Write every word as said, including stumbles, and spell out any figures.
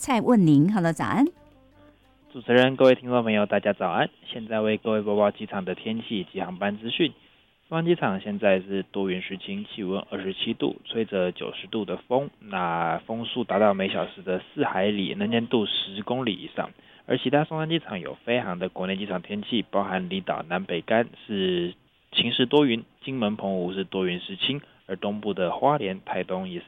蔡问宁。Hello， 早安。 主持人、各位听众朋友，大家早安！现在为各位播报机场的天气以及航班资讯。松山机场现在是多云时晴，气温二十七度，吹着九十度的风，那风速达到每小时的四海里，能见度十公里以上。而其他松山机场有飞航的国内机场天气，包含离岛南北干是晴时多云，金门澎湖是多云时晴，而东部的花莲、台东也是